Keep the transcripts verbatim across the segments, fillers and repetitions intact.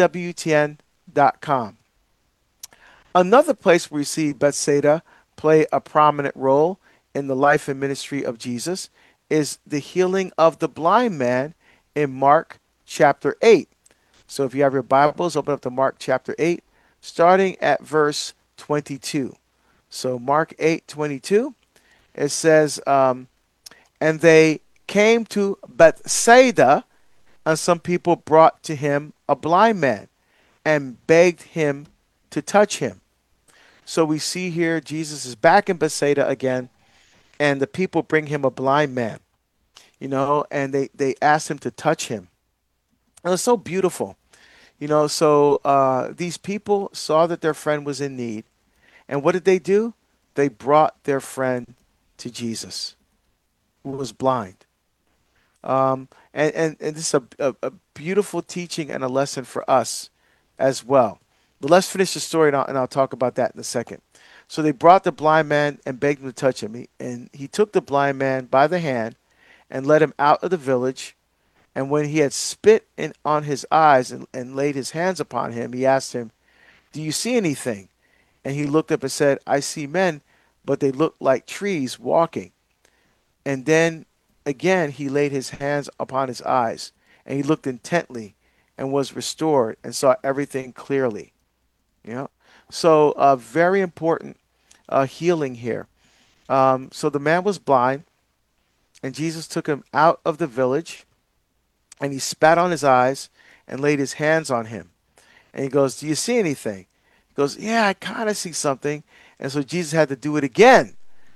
w t n dot com. Another place where we see Bethsaida play a prominent role in the life and ministry of Jesus is the healing of the blind man in Mark chapter eight. So if you have your Bibles, open up to Mark chapter eight, starting at verse twenty-two. So Mark eight twenty-two, it says, um, and they came to Bethsaida, and some people brought to him a blind man and begged him to touch him. So we see here Jesus is back in Bethsaida again, and the people bring him a blind man, you know, and they, they ask him to touch him. And it's so beautiful, you know. So uh, these people saw that their friend was in need, and what did they do? They brought their friend to Jesus, who was blind. Um, and, and, and this is a, a, a beautiful teaching and a lesson for us as well. But let's finish the story, and I'll, and I'll talk about that in a second. So they brought the blind man and begged him to touch him. He, and he took the blind man by the hand and led him out of the village. And when he had spit in, on his eyes and, and laid his hands upon him, he asked him, do you see anything? And he looked up and said, I see men, but they look like trees walking. And then again he laid his hands upon his eyes, and he looked intently and was restored and saw everything clearly. You know, so uh, very important uh, healing here. Um, so the man was blind, and Jesus took him out of the village, and he spat on his eyes and laid his hands on him. And he goes, do you see anything? He goes, yeah, I kind of see something. And so Jesus had to do it again.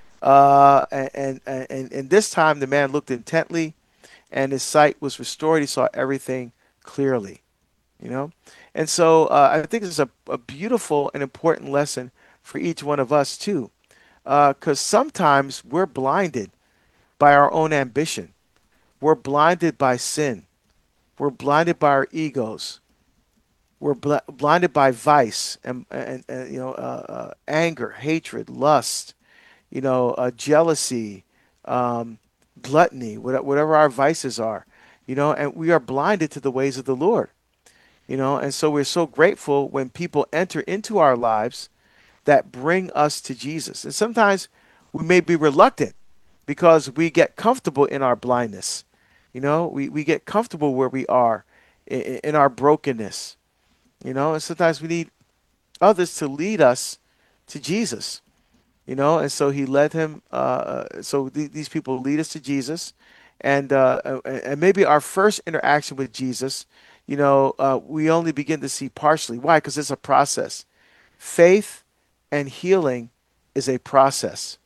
Uh, and, and, and, and this time the man looked intently, and his sight was restored. He saw everything clearly, you know. And so uh, I think it's a, a beautiful and important lesson for each one of us too, because uh, sometimes we're blinded by our own ambition. We're blinded by sin. We're blinded by our egos. We're bl- blinded by vice and, and, and you know, uh, uh, anger, hatred, lust, you know, uh, jealousy, um, gluttony, whatever our vices are, you know, and we are blinded to the ways of the Lord, you know, and so we're so grateful when people enter into our lives that bring us to Jesus. And sometimes we may be reluctant because we get comfortable in our blindness. You know, we, we get comfortable where we are in, in our brokenness, you know, and sometimes we need others to lead us to Jesus, you know, and so he led him. Uh, so th- these people lead us to Jesus, and uh, and maybe our first interaction with Jesus, you know, uh, we only begin to see partially. Why? Because it's a process. Faith and healing is a process.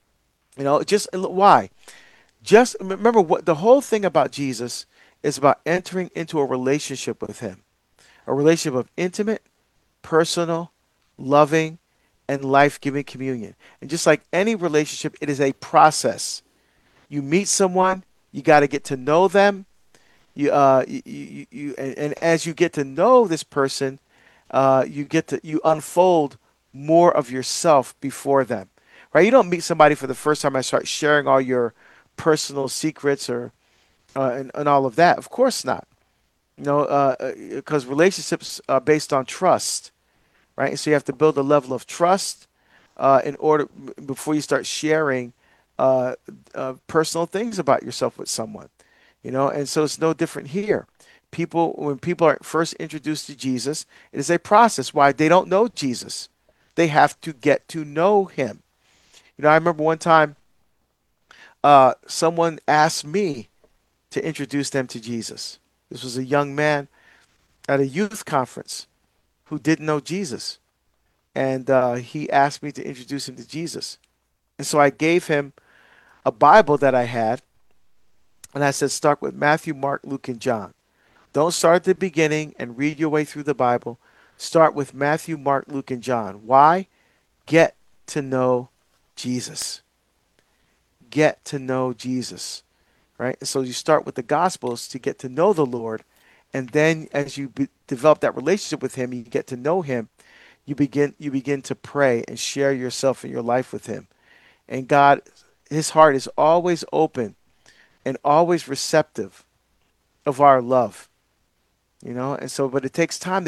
You know, just why? Just remember what the whole thing about Jesus is about entering into a relationship with him, a relationship of intimate, personal, loving, and life-giving communion. And just like any relationship, it is a process. You meet someone, you got to get to know them. You, uh, you, you, you and, and as you get to know this person, uh, you get to you unfold more of yourself before them, right? You don't meet somebody for the first time and start sharing all your personal secrets or uh, and, and all of that. Of course not. You know, because uh, relationships are based on trust, right? So you have to build a level of trust uh, in order before you start sharing uh, uh, personal things about yourself with someone, you know. And so it's no different here. People, when people are first introduced to Jesus, it is a process. Why? They don't know Jesus. They have to get to know him. You know, I remember one time uh, someone asked me to introduce them to Jesus. This was a young man at a youth conference who didn't know Jesus. And uh, he asked me to introduce him to Jesus. And so I gave him a Bible that I had, and I said, start with Matthew, Mark, Luke, and John. Don't start at the beginning and read your way through the Bible. Start with Matthew, Mark, Luke, and John. Why? Get to know Jesus. Get to know Jesus, right? So you start with the Gospels to get to know the Lord, and then as you be- develop that relationship with him, you get to know him. You begin you begin to pray and share yourself and your life with him. And God, his heart is always open and always receptive of our love. You know, and so but it takes time